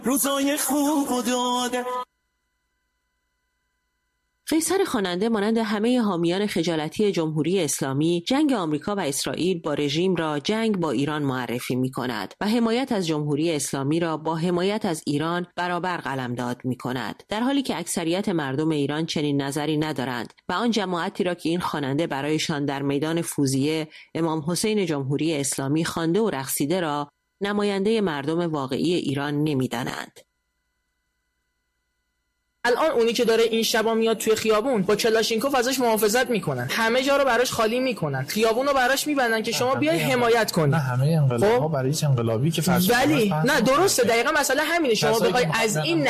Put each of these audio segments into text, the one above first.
روزای خوب و داده. قیصر خواننده مانند همه حامیان خجالتی جمهوری اسلامی جنگ آمریکا و اسرائیل با رژیم را جنگ با ایران معرفی می کند و حمایت از جمهوری اسلامی را با حمایت از ایران برابر قلمداد می کند، در حالی که اکثریت مردم ایران چنین نظری ندارند و آن جماعتی را که این خواننده برایشان در میدان فوزیه امام حسین جمهوری اسلامی خوانده و رقصیده را نماینده مردم واقعی ایران نمی دانند. الان اونی که داره این شبا میاد توی خیابون با کلاشینکوف ازش محافظت میکنن، همه جا رو براش خالی میکنن، خیابون رو براش میبندن که شما بیای حمایت کنی. نه همه انقلاب‌ها برای هیچ انقلابی که فرض ولی نه درسته، دقیقاً مسئله همینه. شما بخوای از این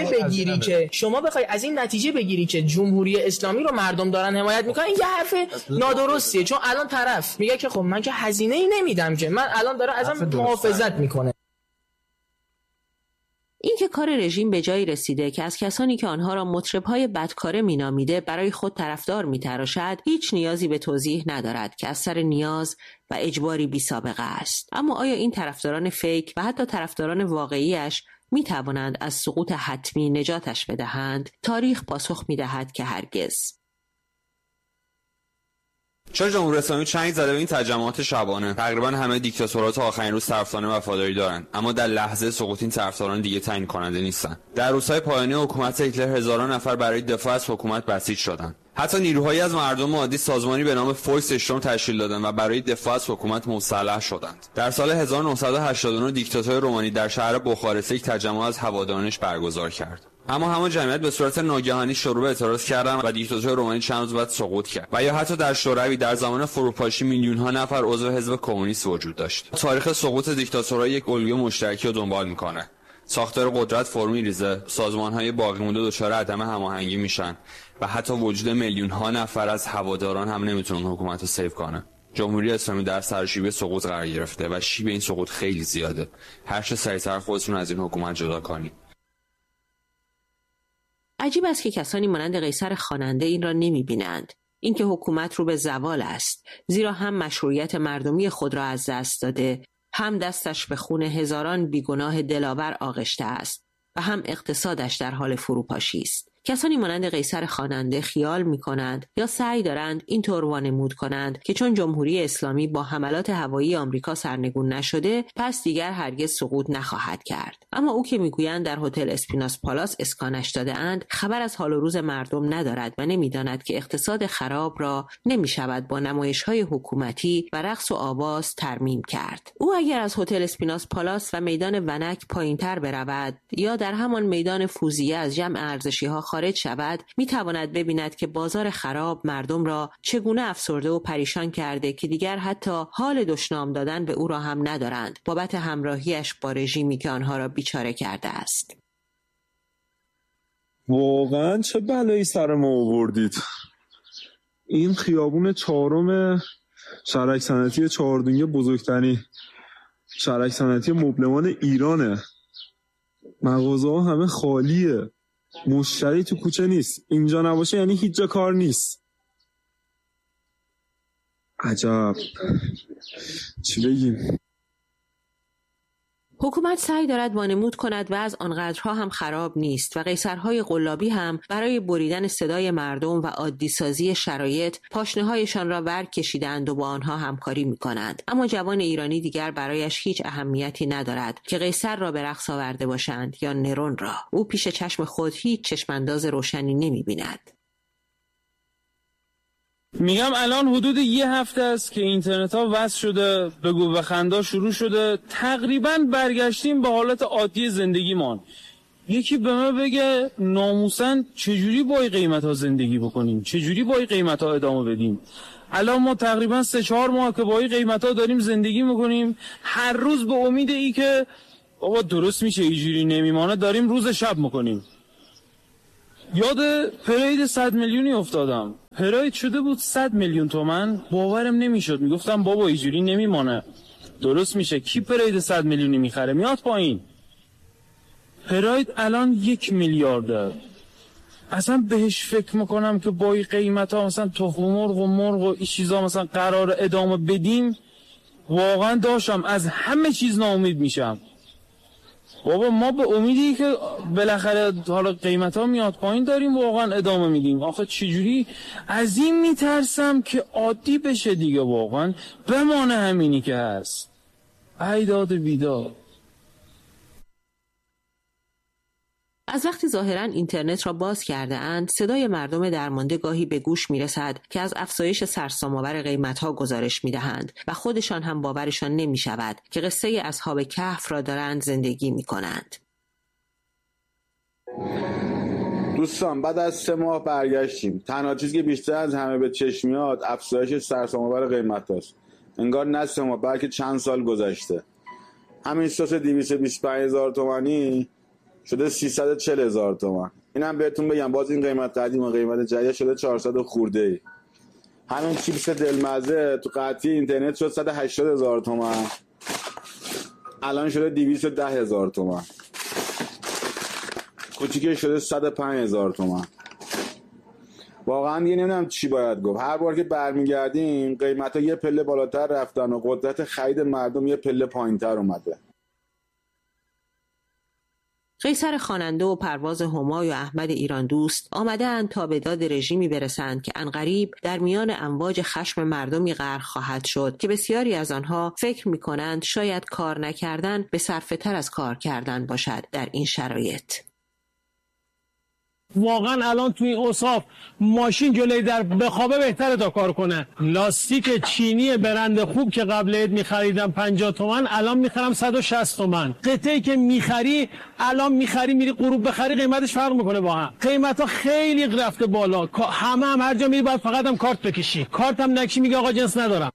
نتیجه بگیری که جمهوری اسلامی رو مردم دارن حمایت میکنن، این یه حرف نادرستیه. چون الان طرف میگه که خب من که هزینه‌ای نمیدم، که من الان داره ازم محافظت میکنه. این که کار رژیم به جایی رسیده که از کسانی که آنها را مطرب‌های بدکاره مینامیده برای خود طرفدار می‌تراشد، هیچ نیازی به توضیح ندارد که از سر نیاز و اجباری بی سابقه است. اما آیا این طرفداران فیک و حتی طرفداران واقعیش می‌توانند از سقوط حتمی نجاتش بدهند؟ تاریخ پاسخ می‌دهد که هرگز. چرا جمهوری اسلامی چنگ زده به این تجمعات شبانه؟ تقریبا همه دیکتاتورها تا آخرین روز طرفداران وفاداری دارند، اما در لحظه سقوط این طرفداران دیگه تعیین کننده نیستن. در روزهای پایانی حکومت هیتلر هزاران نفر برای دفاع از حکومت بسیج شدند. حتی نیروهایی از مردم عادی سازمانی به نام فولکس اشتورم تشکیل دادند و برای دفاع از حکومت مسلح شدند. در سال 1989 دیکتاتور رومانی در شهر بخارست یک تجمع از هوادارانش برگزار کرد. اما همان جمعیت به صورت ناگهانی شروع به اعتراض کردند و دیکتاتور رومانی چند روز بعد سقوط کرد. و یا حتی در شوروی در زمان فروپاشی میلیون‌ها نفر عضو حزب کمونیست وجود داشت. تاریخ سقوط دیکتاتورها یک الگوی مشترکی رو دنبال می‌کنه. ساختار قدرت فرو می‌ریزه، سازمان‌های باقی مونده دچار عدم هماهنگی میشن و حتی وجود میلیون‌ها نفر از هواداران هم نمیتونن حکومت رو سیو کنه. جمهوری اسلامی در سرشیبه سقوط قرار گرفته و شیب این سقوط خیلی زیاده. هر چه سریعتر خودتون از این حکومت جدا کنید. عجیب است که کسانی مانند قیصر خواننده این را نمی‌بینند. اینکه حکومت رو به زوال است، زیرا هم مشروعیت مردمی خود را از دست داده، هم دستش به خون هزاران بیگناه دلاور آغشته است و هم اقتصادش در حال فروپاشی است. کسانی مانند قیصر خواننده خیال می‌کنند یا سعی دارند اینطور وانمود کنند که چون جمهوری اسلامی با حملات هوایی آمریکا سرنگون نشده، پس دیگر هرگز سقوط نخواهد کرد. اما او که میگویند در هتل اسپیناس پالاس اسکانش داده‌اند، خبر از حال و روز مردم ندارد و نمی‌داند که اقتصاد خراب را نمی‌شود با نمایش‌های حکومتی و رقص و آواز ترمیم کرد. او اگر از هتل اسپیناس پالاس و میدان ونک پایین‌تر برود یا در همان میدان فوزیه از جمع ارزشی‌ها خارج شود، میتواند ببیند که بازار خراب مردم را چگونه افسرده و پریشان کرده که دیگر حتی حال دشنام دادن به او را هم ندارند بابت همراهیش با رژیمی که آنها را بیچاره کرده است. واقعا چه بلایی سر ما آوردید. این خیابون چهارم شهرک صنعتی چهاردونگه بزرگترین شهرک صنعتی مبلمان ایرانه. مغازه ها همه خالیه، مشتری تو کوچه نیست. اینجا نباشه یعنی هیچ جا کار نیست. عجب، چی بگیم؟ حکومت سعی دارد وانمود کند وضع آنقدرها هم خراب نیست و قیصرهای قلابی هم برای بریدن صدای مردم و عادی سازی شرایط پاشنه‌هایشان را ور کشیدند و با آنها همکاری می‌کنند. اما جوان ایرانی دیگر برایش هیچ اهمیتی ندارد که قیصر را به رقص آورده باشند یا نرون را. او پیش چشم خود هیچ چشمانداز روشنی نمی‌بیند. میگم الان حدود یه هفته است که اینترنت ها وصل شده، بگو و خندا شروع شده، تقریبا برگشتیم به حالت عادی زندگیمان. یکی به من بگه ناموسن چجوری با این قیمت ها زندگی بکنیم، چجوری با این قیمت ها ادامه بدیم. الان ما تقریبا 3-4 ماه که با این قیمت ها داریم زندگی میکنیم، هر روز به امید ای که بابا درست میشه اینجوری نمیمانه داریم روز شب میکنیم. یاد پرید 100 میلیونی افتادم. پرید شده بود 100 میلیون تومان، باورم نمیشد. میگفتم بابا اینجوری نمیمانه، درست میشه، کی پرید 100 میلیونی میخره میاد پایین. پرید الان 1 میلیارده. اصلا بهش فکر میکنم که با این قیمت ها مثلا تخم مرغ و این چیزا مثلا قرار ادامه بدیم، واقعا داشتم از همه چیز ناامید میشم. بابا ما به امیدی که بالاخره حالا قیمتا میاد پایین داریم واقعا ادامه میدیم. آخه چجوری از این میترسم که عادی بشه دیگه، واقعا بمانه همینی که هست. ای داد بیداد. از وقتی ظاهراً اینترنت را باز کرده اند، صدای مردم درمانده گاهی به گوش می رسد که از افزایش سرسام‌آور قیمت‌ها گزارش می دهند و خودشان هم باورشان نمی شود که قصه اصحاب کهف را دارند زندگی می کنند. دوستان بعد از 3 ماه برگشتیم. تنها چیزی که بیشتر از همه به چشم میاد افزایش سرسام‌آور قیمت هاست. انگار نه 3 ماه بلکه چند سال گذشته. همین سس 225,000 تومانی شده 340,000 تومان. اینم بهتون بگم باز این قیمت قدیم و قیمت جدید شده 400 خورده ای. همین چیپس دلمزه تو قطعی اینترنت شد 180,000 تومان، الان شده 210,000 تومان. کوچیکش شده 105,000 تومان. واقعا دیگه نمیدونم چی باید گفت. هر بار که برمیگردیم قیمتا یه پله بالاتر رفتن و قدرت خرید مردم یه پله پایینتر اومده. قیصر خواننده و پرواز همای و احمد ایران دوست آمده اند تا به داد رژیمی برسند که عنقریب در میان امواج خشم مردمی غرق خواهد شد که بسیاری از آنها فکر می کنند شاید کار نکردن به صرفه تر از کار کردن باشد در این شرایط. واقعا الان توی این اوصاف ماشین جلوی در بخوابه بهتره تا کار کنه. لاستیک چینی برند خوب که قبل عید می‌خریدم 50 تومن الان می‌خرم 160 تومن. قطعه‌ای که می‌خری الان می‌خری میری غروب بخری قیمتش فرق می‌کنه با هم. قیمت‌ها خیلی رفته بالا. همه هر جا میری باید فقط هم کارت بکشی. کارت هم نکشی میگه آقا جنس ندارم.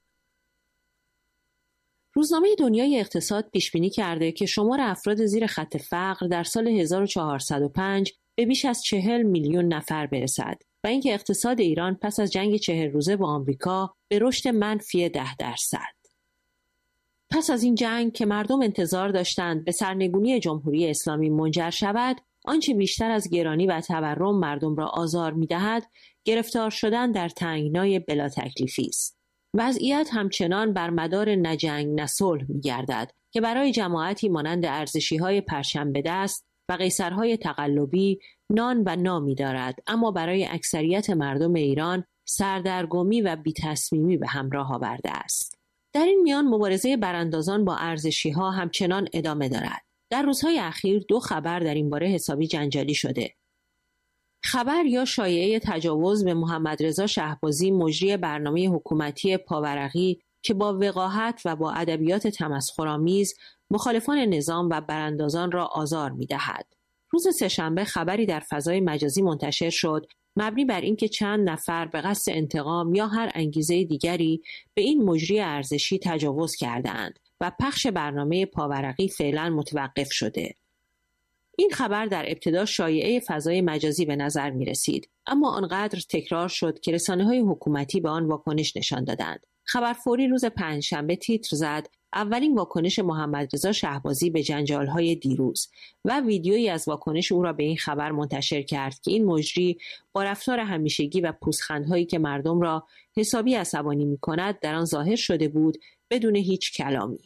روزنامه دنیای اقتصاد پیش‌بینی کرده که شمار افراد زیر خط فقر در سال 1405 به بیش از 40 میلیون نفر برسد و اینکه اقتصاد ایران پس از جنگ 40 روزه با آمریکا به رشد منفی 10%. پس از این جنگ که مردم انتظار داشتند به سرنگونی جمهوری اسلامی منجر شود، آنچه بیشتر از گرانی و تورم مردم را آزار می‌دهد، گرفتار شدن در تنگنای بلا تکلیفی است. وضعیت همچنان بر مدار نه جنگ نه صلح می‌گردد که برای جماعتی مانند ارزشی‌های پرچم دست و قیصرهای تقلبی نان و نامی دارد، اما برای اکثریت مردم ایران سردرگمی و بی‌تصمیمی به همراه آورده است. در این میان مبارزه براندازان با ارزشی‌ها همچنان ادامه دارد. در روزهای اخیر 2 خبر در این باره حسابی جنجالی شده. خبر یا شایعه تجاوز به محمدرضا شهبازی مجری برنامه حکومتی پاورقی که با وقاحت و با ادبیات تمسخرآمیز مخالفان نظام و براندازان را آزار می‌دهد. روز سه‌شنبه خبری در فضای مجازی منتشر شد مبنی بر اینکه چند نفر به قصد انتقام یا هر انگیزه دیگری به این مجری ارزشی تجاوز کرده‌اند و پخش برنامه پاورقی فعلا متوقف شده. این خبر در ابتدا شایعه فضای مجازی به نظر می رسید، اما آنقدر تکرار شد که رسانه‌های حکومتی به آن واکنش نشان دادند. خبر فوری روز پنجشنبه تیتر زد اولین واکنش محمدرضا شهبازی به جنجال‌های دیروز و ویدیویی از واکنش او را به این خبر منتشر کرد که این مجری با رفتار همیشگی و پوزخندهایی که مردم را حسابی عصبانی می‌کند در آن ظاهر شده بود بدون هیچ کلامی.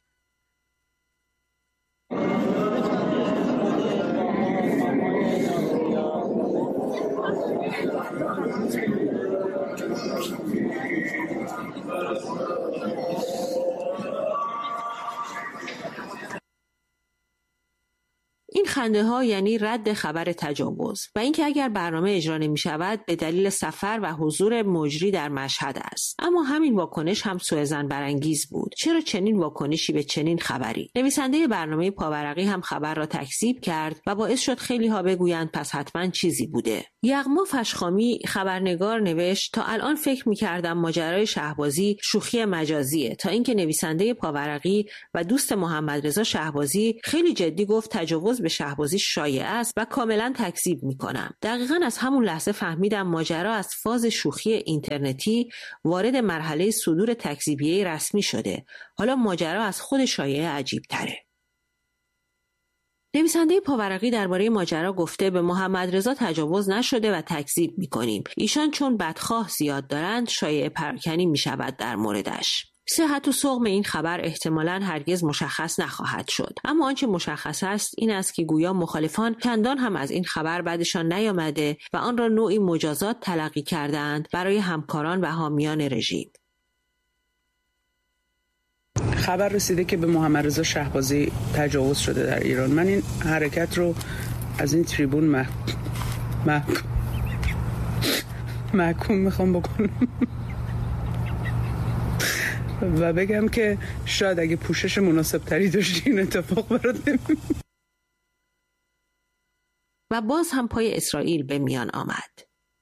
این خنده ها یعنی رد خبر تجاوز و اینکه اگر برنامه اجرا نمی شود به دلیل سفر و حضور مجری در مشهد است. اما همین واکنش هم سوءظن برانگیز بود. چرا چنین واکنشی به چنین خبری؟ نویسنده برنامه پاورقی هم خبر را تکذیب کرد و باعث شد خیلی ها بگویند پس حتما چیزی بوده. یغما فشخامی خبرنگار نوشت تا الان فکر می‌کردم ماجرای شهبازی شوخی مجازیه، تا اینکه نویسنده پاورقی و دوست محمدرضا شهبازی خیلی جدی گفت تجاوز به شهبازی شایعه است و کاملا تکذیب می‌کنم. دقیقاً از همون لحظه فهمیدم ماجرا از فاز شوخی اینترنتی وارد مرحله صدور تکذیبیه رسمی شده. حالا ماجرا از خود شایعه عجیب‌تره. نویسنده پاورقی درباره ماجرا گفته به محمدرضا تجاوز نشده و تکذیب می‌کنیم. ایشان چون بدخواه زیاد دارند شایعه پراکنی می‌شود در موردش. صحت و سقم این خبر احتمالاً هرگز مشخص نخواهد شد، اما آنچه مشخص است این است که گویا مخالفان چندان هم از این خبر بعدشان نیامده و آن را نوعی مجازات تلقی کردند برای همکاران و حامیان رژیم. خبر رسیده که به محمد رضا شهبازی تجاوز شده در ایران. من این حرکت رو از این تریبون محکوم میخوام بکنم و بگم که شاید اگه پوشش مناسب تری داشتی این اتفاق برات نمیفته. و باز هم پای اسرائیل به میان آمد.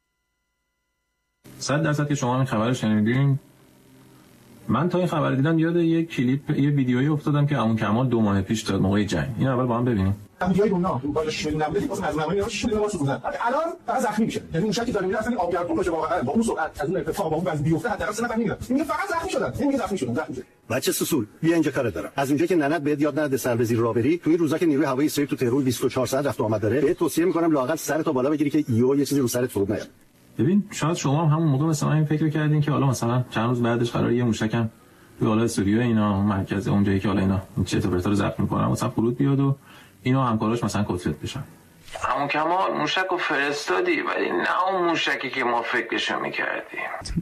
100% که شما این خبر شنیدین. من تا این خبر دیدم یاد یک کلیپ یه ویدیویی افتادم که عمو کمال 2 ماه پیش داد موقع جنگ. این اول با هم ببینیم. ویدیوی دونا تو بالا 6 میلیون نبوده از نمایی رو 6 میلیون واسه بودن. الان فقط زخمی میشه. یعنی اون شکی داره میره اصلا آبگردون باشه واقعا با اون سرعت از اون اتفاق با اون وزن بیفته حداقل 3 نفر میمیرن. میگه فقط زخمی شدن. نمیگه زخمی شدن. بچه سوسول بیا اینجا کار دارم. از اونجایی که ننت بهت یاد نده سر بزیر راه بری، تو این روزا که نیروی هوایی اسرائیل تو تهران 24 ساعت رفت و آمد داره، بهت توصیه میکنم لااقل سرتو بالا بگیری که یه چیزی رو سرت فرود نیاد. ببین شاید شما هم همون موقع مثلا این فکر کردین که حالا مثلا چند روز بعدش قراره یه موشکم تو حالا استودیو اینا مرکز اونجایی که حالا اینا چه اپراتور ضبط میکنن مثلا فرود بیاد و اینا همکاراش مثلا کتلت بشن. همون کمال موشکو فرستادی ولی نه اون موشکی که ما فکرشو میکردیم.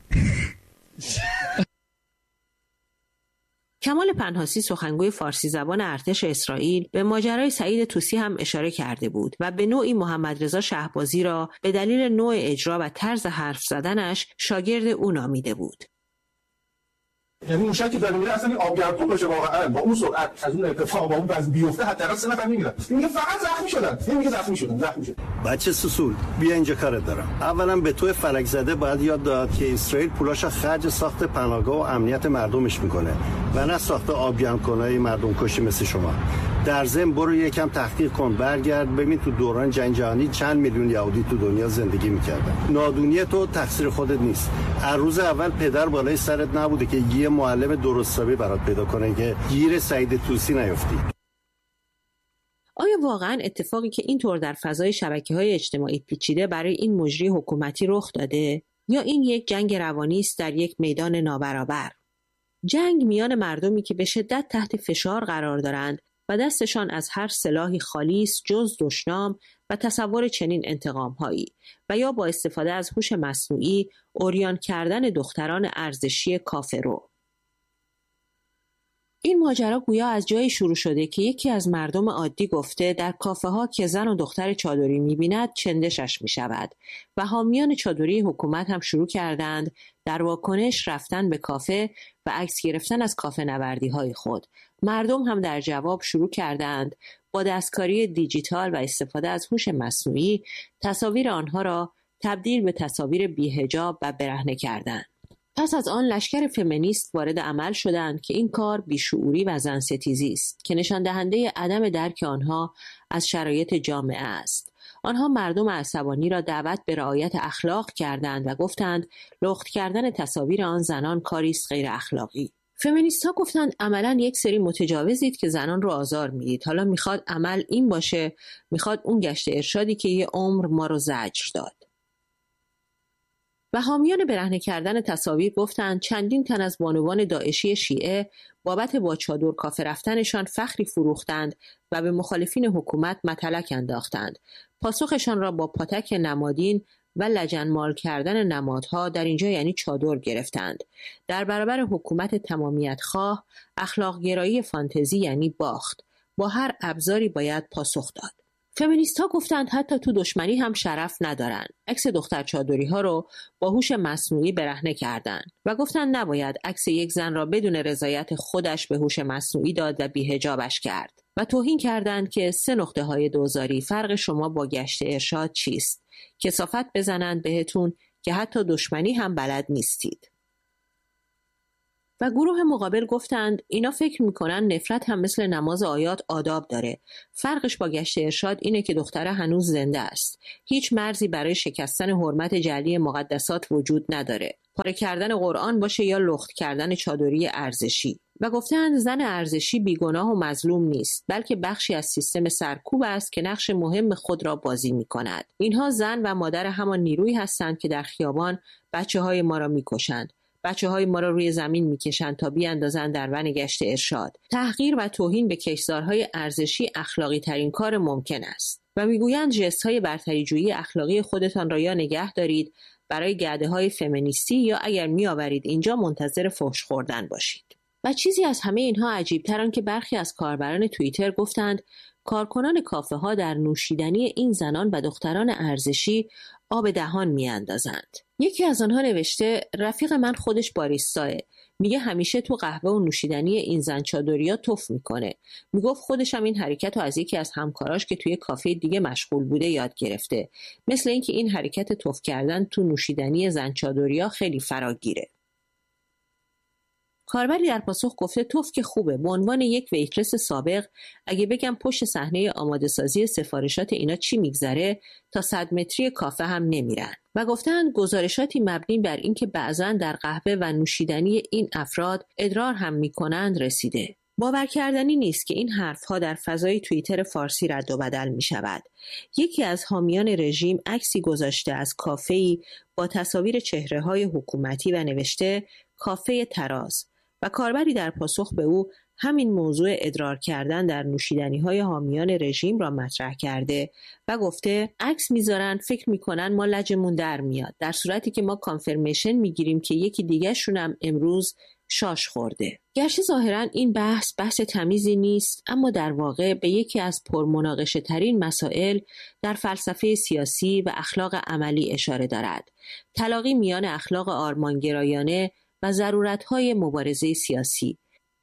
کمال پنهاسی سخنگوی فارسی زبان ارتش اسرائیل به ماجرای سعید طوسی هم اشاره کرده بود و به نوعی محمد رضا شهبازی را به دلیل نوع اجرا و طرز حرف زدنش شاگرد او نامیده بود. یعنی موشکی داره میره اصلا آبگردون باشه واقعا با اون سرعت از اون اتفاق با اون وزن بیفته حداقل 3 نفر میمیرن. میگه فقط زخمی شدن. نمیگه زخمی شدن. بچه سوسول بیا اینجا کارت دارم. اولا به تو فلک زده باید یاد داد که اسرائیل پولاش خرج ساخت پناهگاه و امنیت مردمش میکنه و نه ساخت آبگرمکنای مردم کشی مثل شما. در ضمن برو یکم تحقیق کن برگرد ببین تو دوران جنگ جهانی چند میلیون یهودی تو دنیا زندگی میکردن. نادونی تو تقصیر خودت نیست. از روز اول پدر بالای سرت نبوده که یه معلم درستابی برات پیدا کنه که گیر سعید طوسی نیفتی. آیا واقعا اتفاقی که اینطور در فضای شبکه‌های اجتماعی پیچیده برای این مجری حکومتی رخ داده یا این یک جنگ روانی است در یک میدان نابرابر؟ جنگ میان مردمی که به شدت تحت فشار قرار دارند و دستشان از هر سلاحی خالی است جز دشنام و تصور چنین انتقام‌هایی و یا با استفاده از هوش مصنوعی عریان کردن دختران ارزشی کافرو. این ماجرا گویا از جایی شروع شده که یکی از مردم عادی گفته در کافه ها که زن و دختر چادری می‌بیند چندشش می‌شود و حامیان چادری حکومت هم شروع کردند در واکنش رفتن به کافه و عکس گرفتن از کافه نوردی‌های خود. مردم هم در جواب شروع کردند با دستکاری دیجیتال و استفاده از هوش مصنوعی تصاویر آنها را تبدیل به تصاویر بی‌حجاب و برهنه کردند. پس از آن لشکر فمینیست وارد عمل شدند که این کار بیشعوری و زن‌ستیزی است که نشان دهنده عدم درک آنها از شرایط جامعه است. آنها مردم عصبانی را دعوت به رعایت اخلاق کردند و گفتند لخت کردن تصاویر آن زنان کاری است غیر اخلاقی. فمینیست‌ها گفتند عملاً یک سری متجاوزید که زنان رو آزار میدید. حالا میخواد عمل این باشه، میخواد اون گشت ارشادی که یه عمر ما رو زجر داد. و حامیان برهنه کردن تصاویر گفتند چندین تن از بانوان داعشی شیعه بابت با چادر کافه رفتنشان فخری فروختند و به مخالفین حکومت متلک انداختند. پاسخشان را با پاتک نمادین و لجنمال کردن نمادها در اینجا یعنی چادر گرفتند. در برابر حکومت تمامیت خواه اخلاق گرایی فانتزی یعنی باخت. با هر ابزاری باید پاسخ داد. فمینیست‌ها گفتند حتی تو دشمنی هم شرف ندارن. عکس دختر چادری‌ها رو با هوش مصنوعی برهنه کردند و گفتند نباید عکس یک زن را بدون رضایت خودش به هوش مصنوعی داد و بی‌حجابش کرد. و توهین کردند که 3 نقطه‌های دوزاری فرق شما با گشت ارشاد چیست؟ کثافت بزنند بهتون که حتی دشمنی هم بلد نیستید. و گروه مقابل گفتند اینا فکر میکنن نفرت هم مثل نماز آیات آداب داره. فرقش با گشت ارشاد اینه که دختره هنوز زنده است. هیچ مرزی برای شکستن حرمت جلی مقدسات وجود نداره. پاره کردن قرآن باشه یا لخت کردن چادری ارزشی. و گفتند زن ارزشی بیگناه و مظلوم نیست، بلکه بخشی از سیستم سرکوب است که نقش مهم خود را بازی میکند. اینها زن و مادر همان نیرویی هستند که در خیابان بچه‌های ما را میکشند. بچه‌های ما را روی زمین می‌کشند تا بیاندازند در ون گشت ارشاد. تحقیر و توهین به کشتزارهای ارزشی اخلاقی ترین کار ممکن است و میگویند ژست‌های برتری‌جویی اخلاقی خودتان را یا نگه دارید برای گرده‌های فمینیستی یا اگر می‌آورید اینجا منتظر فحش خوردن باشید. و چیزی از همه اینها عجیب‌تر آن که برخی از کاربران توییتر گفتند کارکنان کافه‌ها در نوشیدنی این زنان و دختران ارزشی آب دهان میاندازند. یکی از آنها نوشته رفیق من خودش باریستاه، میگه همیشه تو قهوه و نوشیدنی این زن چادریا تف میکنه. میگفت خودش هم این حرکت رو از یکی از همکاراش که توی کافه دیگه مشغول بوده یاد گرفته. مثل اینکه این حرکت تف کردن تو نوشیدنی زن چادریا خیلی فراگیره. کاربری در پاسخ گفته توف که خوبه، به عنوان یک ویترس سابق اگه بگم پشت صحنه آماده سازی سفارشات اینا چی میگذره تا 100 متری کافه هم نمیرن. و گفتند گزارشاتی مبنی بر اینکه بعضاً در قهوه و نوشیدنی این افراد ادرار هم میکنند رسیده. باور کردنی نیست که این حرفها در فضای توییتر فارسی رد و بدل می شود. یکی از حامیان رژیم عکسی گذاشته از کافه‌ای با تصاویر چهره‌های حکومتی و نوشته کافه تراز و کاربری در پاسخ به او همین موضوع ادرار کردن در نوشیدنی‌های حامیان رژیم را مطرح کرده و گفته عکس میذارن فکر میکنن ما لجمون در میاد، در صورتی که ما کانفرمیشن میگیریم که یکی دیگه شونم امروز شاش خورده. گرچه ظاهراً این بحث تمیزی نیست، اما در واقع به یکی از پرمناقشه ترین مسائل در فلسفه سیاسی و اخلاق عملی اشاره دارد. تلاقی میان اخلاق آرمانگرایانه و ضرورت‌های مبارزه سیاسی.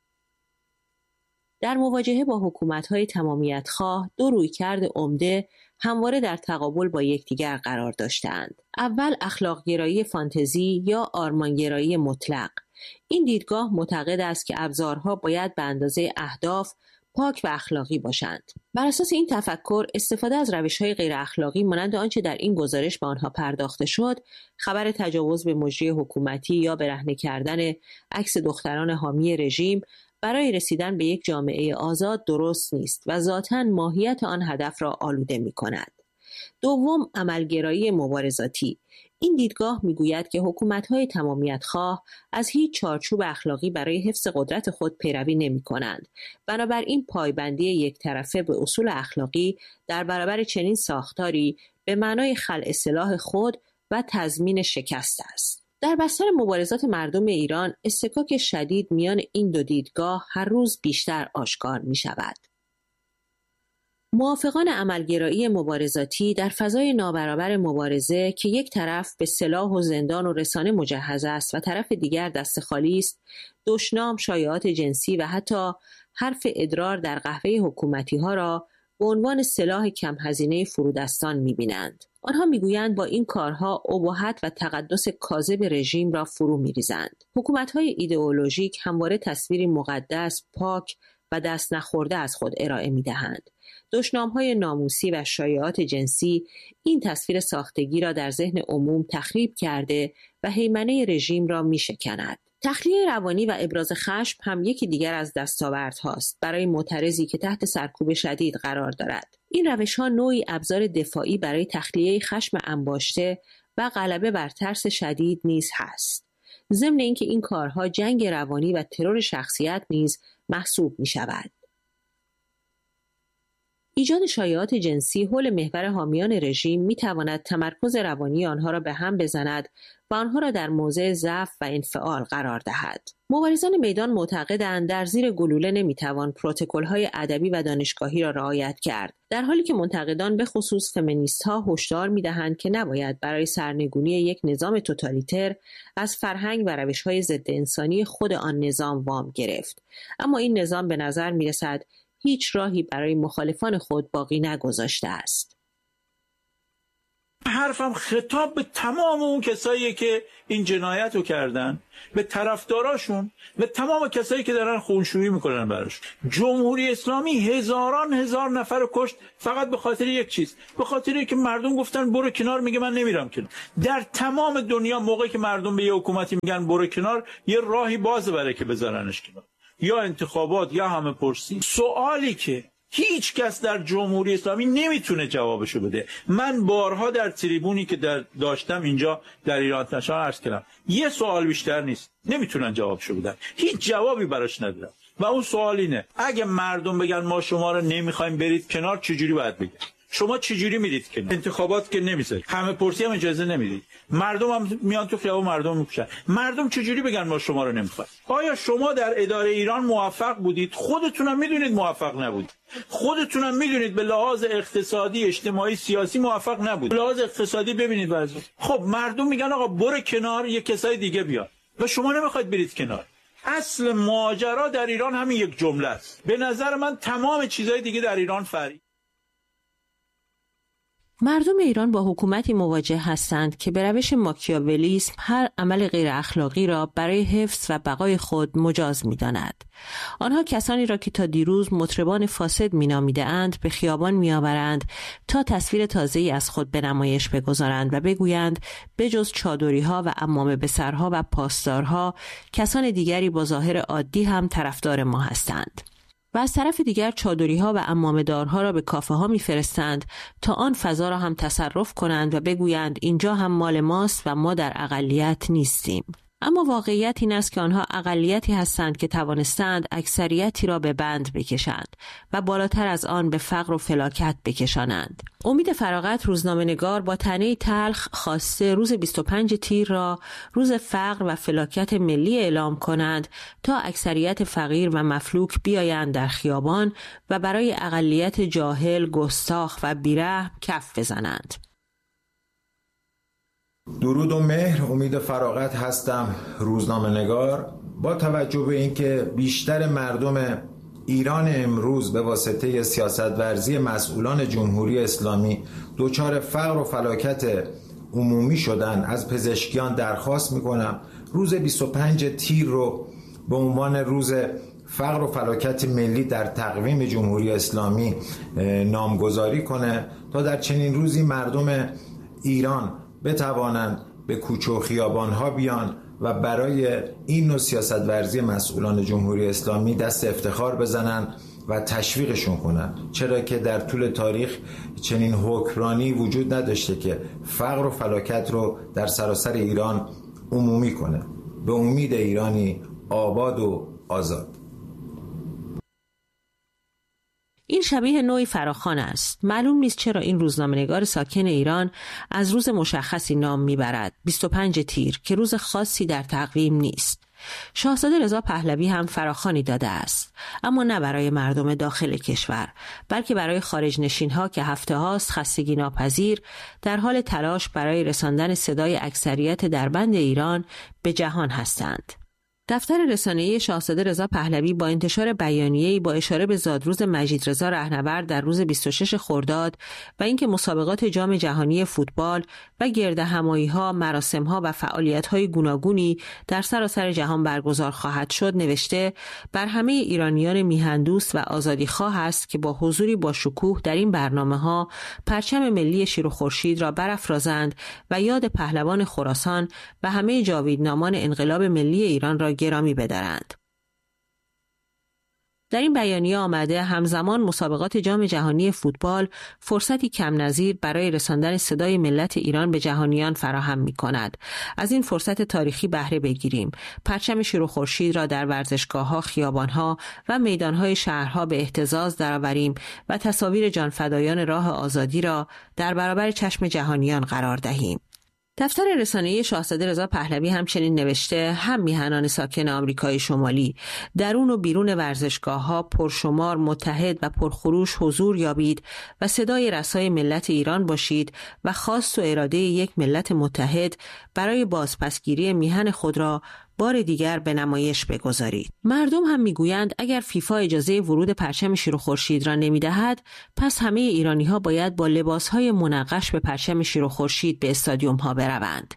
در مواجهه با حکومت‌های تمامیت‌خواه دو رویکرد عمده همواره در تقابل با یکدیگر قرار داشتند. اول اخلاق‌گرایی فانتزی یا آرمانگرایی مطلق. این دیدگاه معتقد است که ابزارها باید به اندازه اهداف پاک و اخلاقی باشند. بر اساس این تفکر استفاده از روش‌های غیر اخلاقی مانند آنچه در این گزارش به آنها پرداخته شد، خبر تجاوز به مجری حکومتی یا برهنه کردن عکس دختران حامی رژیم برای رسیدن به یک جامعه آزاد درست نیست و ذاتاً ماهیت آن هدف را آلوده می‌کند. دوم، عملگرایی مبارزاتی. این دیدگاه میگوید که حکومت‌های تمامیت‌خواه از هیچ چارچوب اخلاقی برای حفظ قدرت خود پیروی نمی‌کنند. بنابراین پایبندی یک طرفه به اصول اخلاقی در برابر چنین ساختاری به معنای خلع سلاح خود و تضمین شکست است. در بستر مبارزات مردم ایران، اصطکاک شدید میان این دو دیدگاه هر روز بیشتر آشکار می‌شود. موافقان عملگرایی مبارزاتی در فضای نابرابر مبارزه که یک طرف به سلاح و زندان و رسانه مجهز است و طرف دیگر دست خالی است، دشنام، شایعات جنسی و حتی حرف ادرار در قهوه حکومتی ها را به عنوان سلاح کم هزینه فرودستان می‌بینند. آنها میگویند با این کارها اباحت و تقدس کاذب رژیم را فرو می‌ریزند. حکومت‌های ایدئولوژیک همواره تصویری مقدس، پاک و دست نخورده از خود ارائه می‌دهند. دشنام‌های ناموسی و شایعات جنسی این تصویر ساختگی را در ذهن عموم تخریب کرده و هیمنه رژیم را می‌شکند. تخلیه روانی و ابراز خشم هم یکی دیگر از دستاوردهاست برای معترضی که تحت سرکوب شدید قرار دارد. این روش‌ها نوعی ابزار دفاعی برای تخلیه خشم انباشته و غلبه بر ترس شدید نیز هست. ضمن اینکه این کارها جنگ روانی و ترور شخصیت نیز محسوب می‌شود. ایجاد شایعات جنسی حول محور حامیان رژیم می‌تواند تمرکز روانی آنها را به هم بزند و آنها را در موضع ضعف و انفعال قرار دهد. مبارزان میدان معتقدند در زیر گلوله نمی‌توان پروتکل‌های ادبی و دانشگاهی را رعایت کرد، در حالی که منتقدان به خصوص فمینیست‌ها هشدار می‌دهند که نباید برای سرنگونی یک نظام توتالیتر از فرهنگ و روش‌های ضد انسانی خود آن نظام وام گرفت. اما این نظام به نظر می‌رسد هیچ راهی برای مخالفان خود باقی نگذاشته است. حرفم خطاب به تمام اون کسایی که این جنایت رو کردن، به طرفداراشون، به تمام کسایی که دارن خونشویی میکنن براش. جمهوری اسلامی هزار نفر رو کشت فقط به خاطر یک چیز، به خاطر که مردم گفتن برو کنار، میگه من نمیرم کنار. در تمام دنیا موقعی که مردم به یه حکومتی میگن برو کنار، یه راهی بازه برای که بذارنش کنار، یا انتخابات یا همه پرسی. سوالی که هیچ کس در جمهوری اسلامی نمیتونه جوابشو بده. من بارها در تریبونی که داشتم اینجا در ایران تشان عرض کردم یه سوال بیشتر نیست، نمیتونن جوابشو بدن، هیچ جوابی براش ندارم. و اون سوال اینه اگه مردم بگن ما شما رو نمیخوایم برید کنار، چجوری باید بگن؟ شما چجوری میرید کنار؟ انتخابات که نمیذارید، همه پرسی هم اجازه نمیدید، مردم هم میان تو خیابون مردم میکشن، مردم چجوری بگن ما شما رو نمیخوایم؟ آیا شما در اداره ایران موفق بودید؟ خودتونم میدونید موفق نبودید، خودتونم میدونید به لحاظ اقتصادی، اجتماعی، سیاسی موفق نبودید. به لحاظ اقتصادی ببینید وضع. خب مردم میگن آقا برو کنار، یه کسای دیگه بیاد و شما نمیخواید برید کنار. اصل ماجرا در ایران همین یک جمله است. به نظر من تمام چیزای دیگه در ایران فرید. مردم ایران با حکومتی مواجه هستند که به روش ماکیاولیسم هر عمل غیر اخلاقی را برای حفظ و بقای خود مجاز می‌داند. آنها کسانی را که تا دیروز مطربان فاسد می‌نامیده‌اند به خیابان می‌آورند تا تصویر تازه‌ای از خود به نمایش بگذارند و بگویند بجز چادری‌ها و عمامه به سرها و پاسدارها کسان دیگری با ظاهر عادی هم طرفدار ما هستند. و از طرف دیگر چادری‌ها و عمامه‌دارها را به کافه‌ها می‌فرستند تا آن فضا را هم تصرف کنند و بگویند اینجا هم مال ماست و ما در اقلیت نیستیم. اما واقعیت این است که آنها اقلیتی هستند که توانستند اکثریتی را به بند بکشند و بالاتر از آن به فقر و فلاکت بکشانند. امید فراغت روزنامه‌نگار با طعنه تلخ خواسته روز 25 تیر را روز فقر و فلاکت ملی اعلام کنند تا اکثریت فقیر و مفلوک بیایند در خیابان و برای اقلیت جاهل، گستاخ و بیرحم کف بزنند. درود و مهر، امید فراغت هستم، روزنامه‌نگار. با توجه به اینکه بیشتر مردم ایران امروز به واسطه سیاست‌ورزی مسئولان جمهوری اسلامی دچار فقر و فلاکت عمومی شدن، از پزشکیان درخواست میکنم روز 25 تیر رو به عنوان روز فقر و فلاکت ملی در تقویم جمهوری اسلامی نامگذاری کنه تا در چنین روزی مردم ایران بتوانند به کوچه و خیابان‌ها بیان و برای این نوع سیاست‌ورزی مسئولان جمهوری اسلامی دست افتخار بزنن و تشویقشون کنن، چرا که در طول تاریخ چنین حکمرانی وجود نداشته که فقر و فلاکت رو در سراسر ایران عمومی کنه. به امید ایرانی آباد و آزاد. این شبیه نوعی فراخوان است. معلوم نیست چرا این روزنامه‌نگار ساکن ایران از روز مشخصی نام میبرد، 25 تیر، که روز خاصی در تقویم نیست. شاهزاده رضا پهلوی هم فراخوانی داده است، اما نه برای مردم داخل کشور، بلکه برای خارج نشین‌ها که هفته هاست خستگی ناپذیر در حال تلاش برای رساندن صدای اکثریت دربند ایران به جهان هستند. دفتر رسانه‌ای شاهزاده رضا پهلوی با انتشار بیانیه‌ای با اشاره به زادروز مجید رضا رهنورد در روز 26 خرداد و اینکه مسابقات جام جهانی فوتبال و گردهمایی‌ها، مراسم‌ها و فعالیت‌های گوناگونی در سراسر جهان برگزار خواهد شد نوشته بر همه ایرانیان میهن‌دوست و آزادیخواه است که با حضوری با شکوه در این برنامه‌ها پرچم ملی شیر و خورشید را برافرازند و یاد پهلوان خراسان و همه جاویدنامان انقلاب ملی ایران را گرامی بدارند. در این بیانیه آمده همزمان مسابقات جام جهانی فوتبال فرصتی کم نظیر برای رساندن صدای ملت ایران به جهانیان فراهم می کند. از این فرصت تاریخی بهره بگیریم. پرچم شیر و خورشید را در ورزشگاه‌ها، خیابان‌ها و میدان‌های شهرها به اهتزاز درآوریم و تصاویر جانفدایان راه آزادی را در برابر چشم جهانیان قرار دهیم. دفتر رسانه‌ای شاهزاده رضا پهلوی همچنین نوشته هم میهنان ساکن آمریکای شمالی درون و بیرون ورزشگاه‌ها پرشمار، متحد و پرخروش حضور یابید و صدای رسای ملت ایران باشید و خواست و اراده یک ملت متحد برای بازپسگیری میهن خود را بار دیگر به نمایش بگذارید. مردم هم میگویند اگر فیفا اجازه ورود پرچم شیر و خورشید را نمیدهد، پس همه ایرانی‌ها باید با لباس‌های منقش به پرچم شیر و خورشید به استادیوم‌ها بروند.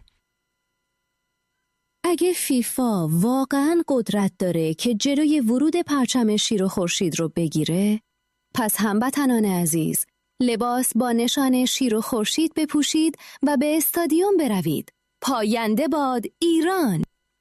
اگه فیفا واقعاً قدرت داره که جلوی ورود پرچم شیر و خورشید رو بگیره، پس هموطنان عزیز، لباس با نشان شیر و خورشید بپوشید و به استادیوم بروید. پاینده باد ایران!